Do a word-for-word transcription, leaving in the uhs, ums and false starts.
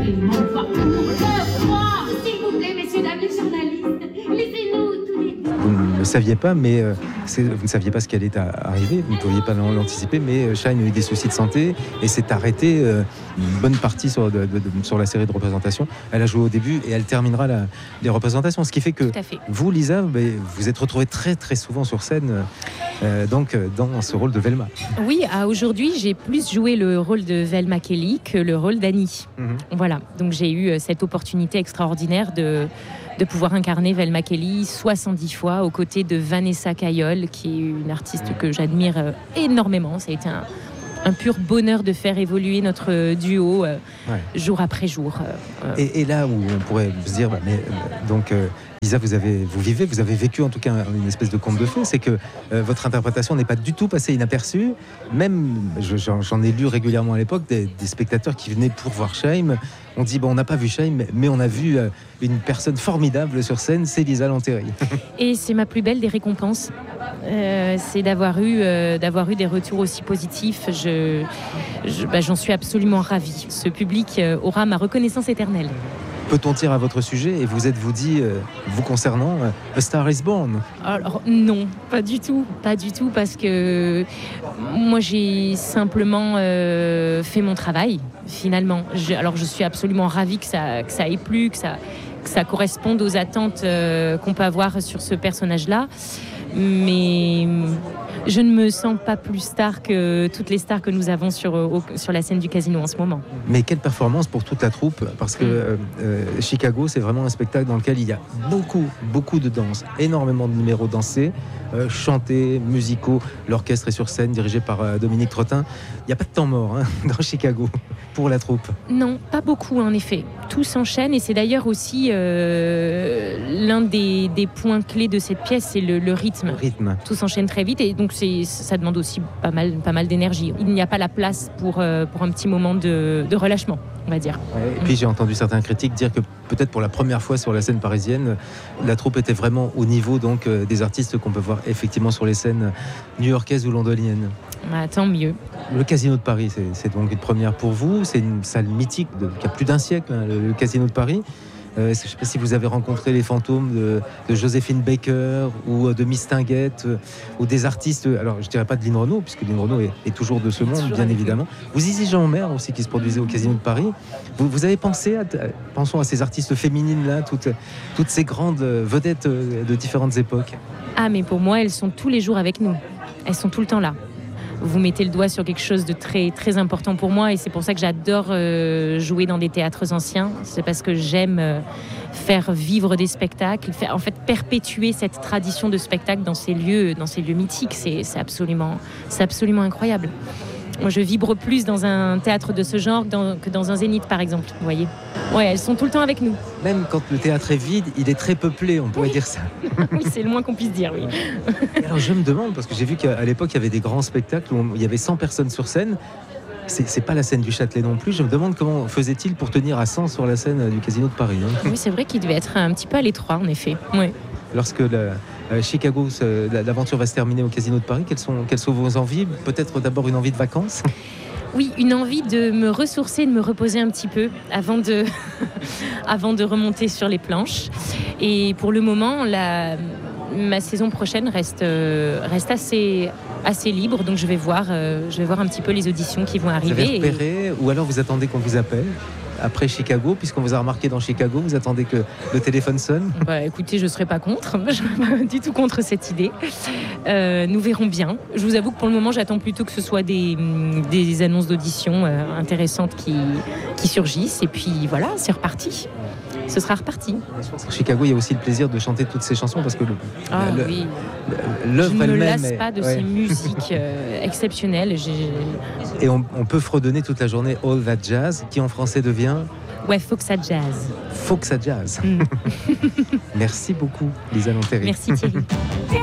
tellement pas pour le croire. S'il vous plaît, messieurs, dames, les journalistes, laissez-nous tous les deux. Vous ne le saviez pas, mais euh, c'est, vous ne saviez pas ce qui allait arriver, vous ne pouviez pas l'anticiper, mais euh, Shyne a eu des soucis de santé et s'est arrêtée euh, une bonne partie sur, de, de, de, sur la série de représentations. Elle a joué au début et elle terminera la, les représentations, ce qui fait que fait. vous, Lisa, ben, vous êtes retrouvée très très souvent sur scène, euh, donc dans ce rôle de Velma. Oui, à aujourd'hui, j'ai plus joué le rôle de Velma Kelly que le rôle d'Annie. Mm-hmm. Voilà, donc j'ai eu cette opportunité extraordinaire de... de pouvoir incarner Velma Kelly soixante-dix fois aux côtés de Vanessa Cayolle, qui est une artiste que j'admire énormément. Ça a été un, un pur bonheur de faire évoluer notre duo euh, ouais. jour après jour. Euh, et, et là où on pourrait se dire, bah, mais, euh, donc euh, Lisa, vous, avez, vous vivez, vous avez vécu en tout cas une espèce de conte de fées, c'est que euh, votre interprétation n'est pas du tout passée inaperçue. Même, je, j'en, j'en ai lu régulièrement à l'époque, des, des spectateurs qui venaient pour voir Shyne. On dit, bon, on n'a pas vu Shyne, mais on a vu euh, une personne formidable sur scène, c'est Lisa Lanteri. Et c'est ma plus belle des récompenses. Euh, c'est d'avoir eu, euh, d'avoir eu des retours aussi positifs. Je, je, bah, j'en suis absolument ravie. Ce public euh, aura ma reconnaissance éternelle. Peut-on dire à votre sujet, et vous êtes-vous dit, euh, vous concernant, euh, A Star is Born? Alors non, pas du tout, pas du tout, parce que moi j'ai simplement euh, fait mon travail, finalement. Je, alors je suis absolument ravie que ça, que ça ait plu, que ça, que ça corresponde aux attentes euh, qu'on peut avoir sur ce personnage-là, mais je ne me sens pas plus star que toutes les stars que nous avons sur, au, sur la scène du Casino en ce moment. Mais quelle performance pour toute la troupe, parce que euh, euh, Chicago, c'est vraiment un spectacle dans lequel il y a beaucoup, beaucoup de danse, énormément de numéros dansés, euh, chantés, musicaux. L'orchestre est sur scène, dirigé par euh, Dominique Trottin. Il n'y a pas de temps mort hein, dans Chicago pour la troupe. Non, pas beaucoup en effet. Tout s'enchaîne et c'est d'ailleurs aussi euh, l'un des, des points clés de cette pièce, c'est le, le rythme. Le rythme. Tout s'enchaîne très vite et donc c'est, ça demande aussi pas mal, pas mal d'énergie. Il n'y a pas la place pour, euh, pour un petit moment de, de relâchement, on va dire. Ouais, et puis j'ai entendu certains critiques dire que peut-être pour la première fois sur la scène parisienne, la troupe était vraiment au niveau donc, euh, des artistes qu'on peut voir effectivement sur les scènes new-yorkaises ou londoniennes. Ah, tant mieux. Le Casino de Paris, c'est, c'est donc une première pour vous. C'est une salle mythique de, qui a plus d'un siècle, hein, le, le Casino de Paris. Euh, je ne sais pas si vous avez rencontré les fantômes de, de Joséphine Baker ou de Mistinguett euh, ou des artistes, alors je ne dirais pas de Lynn Renaud, puisque Lynn Renaud est, est toujours de ce monde, bien évidemment. Vous y Jean Mer aussi, qui se produisait au Casino de Paris. Vous, vous avez pensé, à, pensons à ces artistes féminines-là, toutes, toutes ces grandes vedettes de différentes époques. Ah, mais pour moi, elles sont tous les jours avec nous. Elles sont tout le temps là. Vous mettez le doigt sur quelque chose de très, très important pour moi et c'est pour ça que j'adore euh, jouer dans des théâtres anciens. C'est parce que j'aime euh, faire vivre des spectacles, faire, en fait perpétuer cette tradition de spectacle dans ces lieux, dans ces lieux mythiques. C'est, c'est, absolument, c'est absolument incroyable. Moi, je vibre plus dans un théâtre de ce genre que dans, que dans un zénith, par exemple. Vous voyez ? Ouais, elles sont tout le temps avec nous. Même quand le théâtre est vide, il est très peuplé, on pourrait oui. dire ça. Oui, c'est le moins qu'on puisse dire, oui. Alors, je me demande, parce que j'ai vu qu'à l'époque, il y avait des grands spectacles où il y avait cent personnes sur scène. C'est, c'est pas la scène du Châtelet non plus. Je me demande comment faisait-il pour tenir à cent sur la scène du Casino de Paris. Hein. Oui, c'est vrai qu'il devait être un petit peu à l'étroit, en effet. Oui. Lorsque la, euh, Chicago, euh, l'aventure va se terminer au Casino de Paris, quelles sont, quelles sont vos envies ? Peut-être d'abord une envie de vacances ? Oui, une envie de me ressourcer, de me reposer un petit peu avant de, avant de remonter sur les planches. Et pour le moment, la, ma saison prochaine reste, euh, reste assez, assez libre. Donc je vais, voir, euh, je vais voir un petit peu les auditions qui vont arriver. Vous avez repéré, et... ou alors vous attendez qu'on vous appelle ? Après Chicago, puisqu'on vous a remarqué dans Chicago, vous attendez que le téléphone sonne ? Bah, écoutez, je ne serai pas contre. Je ne serai pas du tout contre cette idée. Euh, nous verrons bien. Je vous avoue que pour le moment, j'attends plutôt que ce soit des, des annonces d'audition euh, intéressantes qui, qui surgissent. Et puis voilà, c'est reparti. Ce sera reparti. À Chicago, il y a aussi le plaisir de chanter toutes ces chansons parce que le, ah, le, oui. l'œuvre je ne me elle-même lasse est... pas de ouais. ces musiques euh, exceptionnelles. J'ai... Et on, on peut fredonner toute la journée All That Jazz, qui en français devient... Ouais, faut que ça jazz. Faut que ça jazz. Mm. Merci beaucoup, Lisa Lanteri. Merci Thierry.